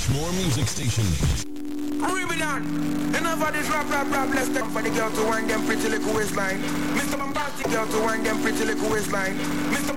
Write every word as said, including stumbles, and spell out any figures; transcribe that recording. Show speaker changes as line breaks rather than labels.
Rushmore Music Station.
Ribidon, enough of this rap, rap, rap. Let's take for the girl to wind them pretty little waistline. Mister Bombastic girl to wind them pretty little waistline. Mister